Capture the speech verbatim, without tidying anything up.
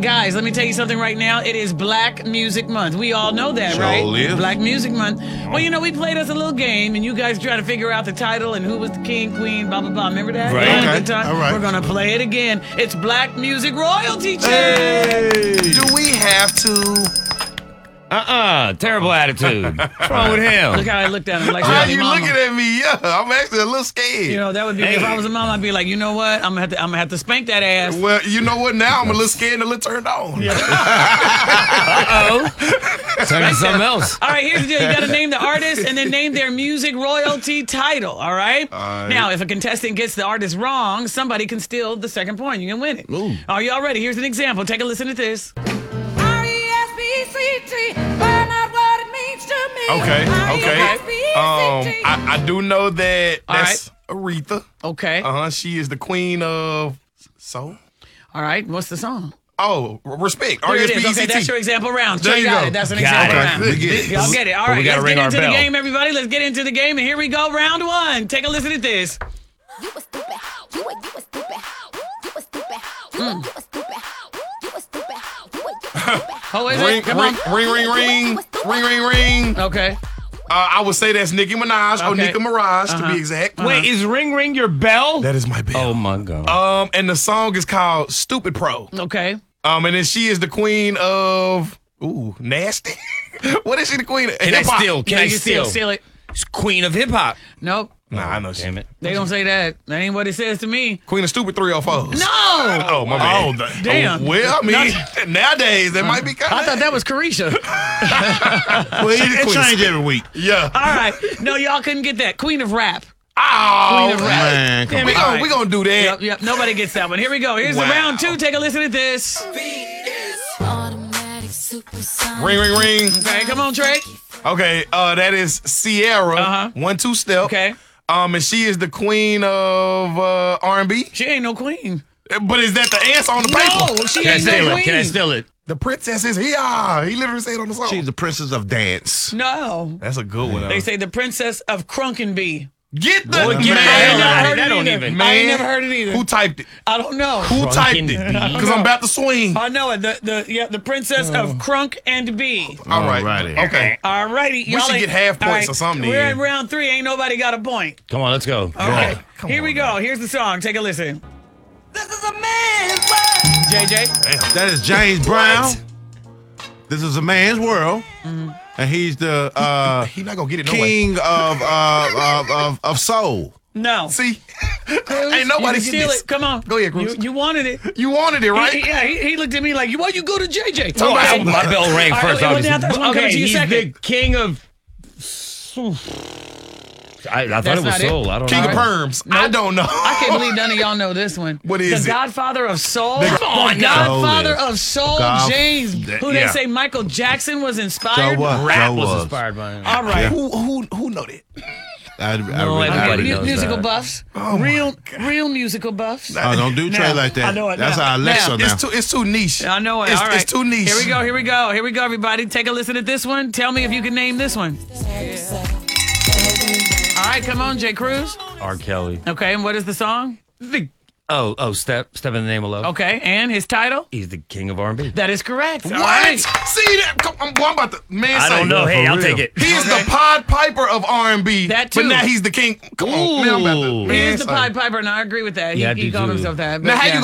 guys, let me tell you something right now. It is Black Music Month. We all know that, Sure right? is. Black Music Month. Well, you know, we played us a little game, and you guys try to figure out the title and who was the king, queen, blah, blah, blah. Remember that? Right. We had a Okay. good time. All right. We're going to play it again. It's Black Music Royalty Check. Hey. Do we have to? Uh-uh. Terrible attitude. What's wrong with him? Look how I looked at him like, How "Hey, you mama." looking at me? Yeah, I'm actually a little scared. You know, that would be, if I was a mom, I'd be like, you know what? I'm going to have to, I'm gonna have to spank that ass. Well, you know what? Now I'm a little scared and a little turned on. Uh-oh. Turn to something else. All right, here's the deal. You got to name the artist and then name their music royalty title, all right? All right. Now, if a contestant gets the artist wrong, somebody can steal the second point. You can win it. Ooh. Are y'all ready? Here's an example. Take a listen to this. R E S B C T, find out what it means to me. Okay, okay. R E S B C T. Um, I, I do know that All that's Aretha. Okay. Uh huh. She is the queen of soul. All right. What's the song? Oh, respect. There R E it S is. P E Okay, C that's T. your example round. There Trey you got go. it. That's an Got example it. round. We get it. Y'all get it. All But we right, gotta let's ring get our into bell. the game, everybody. Let's get into the game. And here we go. Round one. Take a listen to this. You a stupid. You a, you a stupid. You a stupid. You a, you a stupid. You a stupid. You a, you a stupid. Oh, is Ring, it? Come ring, on. ring, ring, ring, ring, ring, ring. Okay. Uh, I would say that's Nicki Minaj or Okay. Nicki Minaj to Uh-huh. be exact. Wait, is Ring Ring your bell? That is my bell. Oh, my God. Um, and the song is called "Stupid Pro." Okay. Um, and then she is the queen of ooh nasty. What is she the queen of? Can I Hip-hop. steal? Can Yeah, I you steal, steal? steal it. She's queen of hip-hop. Nope. Nah, I know she. Damn it. They don't say that. That ain't what it says to me. Queen of stupid three oh fours. No. Oh my bad. Oh, Damn. Oh, well, I mean, nowadays that might be kind I of. thought that was Carisha. Well, it, it Queen. changed every week. Yeah. All right. No, y'all couldn't get that. Queen of Rap. Oh, Queen of Rap. Man, come Damn we it. on. All gonna right. we gonna do that. Yep, yep. Nobody gets that one. Here we go. Here's the Wow. round two. Take a listen to this. Automatic supersonic. Ring, ring, ring. Okay, come on, Trey. Okay, uh, that is Sierra. Uh-huh. One two step. Okay. Um, and she is the queen of uh, R and B. She ain't no queen. But is that the answer on the paper? No, she Can I ain't no steal queen. it? Can I steal it? The princess is here. He literally said it on the song. She's the princess of dance. No. That's a good one. They say the princess of Crunkenby. Get the Boy, man. get I the ain't hell never out of heard here. it That don't either. even- I ain't never heard it either. Who typed it? I don't know. Who typed it? Crunkenby. Because I'm about to swing. I know it. The, the, yeah, the princess of Crunk and B. All right. Alrighty. Okay. All righty. We should get half points or something We're then. in round three. Ain't nobody got a point. Come on, let's go. Okay. Come Here on we go. now. Here's the song. Take a listen. This is a man's world. J J. That is James Brown. This is a man's world, and he's the uh, He not gonna get it no way. king of, uh, of of of soul. No. See, Cruz, ain't nobody you can get steal this. it. Come on. Go ahead, Cruz. You, you wanted it. You wanted it, right? He, yeah, he, he looked at me like, why you go to J J? Oh, I, Okay. my bell rang All right, first, well, obviously. now that's one coming Okay, to you he's second. the king of... I, I thought That's it was not it. soul. I don't King know. of perms. I don't know. I can't believe none of y'all know this one. What is the it? Godfather of Soul? The- Come on, now. Godfather Soul of Soul, God- James, that- who they yeah. say Michael Jackson was inspired. So what? Rap So was was. inspired by him. All right. Who who who know that? I, I No, really- Okay, everybody mu- knows musical that. buffs. Oh my real, real musical buffs. Oh, don't do Trey Now, like that. I know it That's now. our Alexa Now, now. It's too it's too niche. I know it. It's, All right. it's too niche. Here we go. Here we go. Here we go, everybody. Take a listen to this one. Tell me if you can name this one. All right, come on, J. Cruz. R. Kelly. Okay, and what is the song? The, oh, oh, step, step in the name of love. Okay, and his title? He's the king of R and B. That is correct. All What? right. See that? Come, I'm, I'm about to man. I say, don't know. Hey, for I'll real. take it. He's Okay. the Pied Piper of R and B. That But too. now he's the king. Come on, man. I'm about to. Ooh. He Man, is the say. Pied Piper, and I agree with that. He, Yeah, I he do called too. himself that. Now but how yeah. you